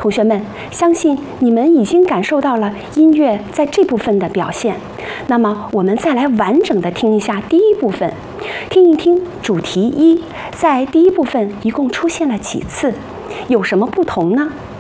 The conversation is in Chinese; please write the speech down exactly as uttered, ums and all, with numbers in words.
同学们，相信你们已经感受到了音乐在这部分的表现。那么，我们再来完整的听一下第一部分，听一听主题一在第一部分一共出现了几次，有什么不同呢？